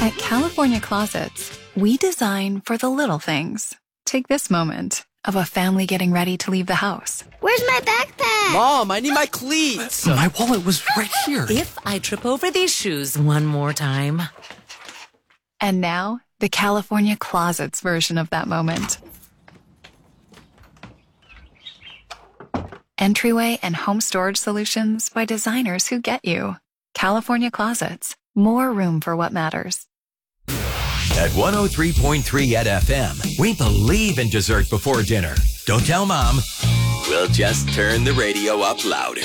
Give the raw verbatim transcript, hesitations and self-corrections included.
At California Closets, we design for the little things. Take this moment of a family getting ready to leave the house. Where's my backpack? Mom, I need my cleats. My wallet was right here. If I trip over these shoes one more time. And now, the California Closets version of that moment. Entryway and home storage solutions by designers who get you. California Closets. More room for what matters. At one oh three point three at F M, we believe in dessert before dinner. Don't tell Mom. We'll just turn the radio up louder.